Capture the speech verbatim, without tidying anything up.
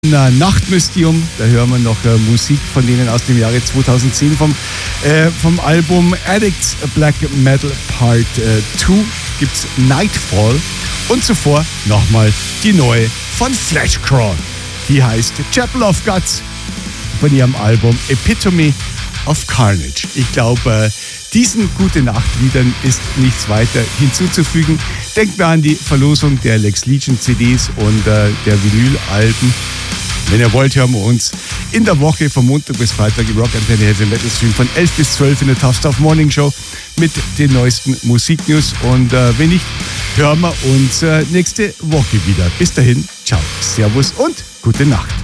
Na, Nachtmystium, da hören wir noch äh, Musik von denen aus dem Jahre zweitausendzehn vom, äh, vom Album Addicts Black Metal Part zwei äh, gibt's Nightfall und zuvor nochmal die neue von Fleshcrawl. Die heißt Chapel of Guts von ihrem Album Epitome of Carnage. Ich glaube, äh, diesen Gute-Nacht-Liedern ist nichts weiter hinzuzufügen. Denkt mir an die Verlosung der Lex Legion C Ds und äh, der Vinyl-Alben. Wenn ihr wollt, hören wir uns in der Woche von Montag bis Freitag im Rock Antenne Heavy Metal Stream von elf bis zwölf in der Tough Stuff Morning Show mit den neuesten Musiknews. Und äh, wenn nicht, hören wir uns äh, nächste Woche wieder. Bis dahin, ciao, servus und gute Nacht.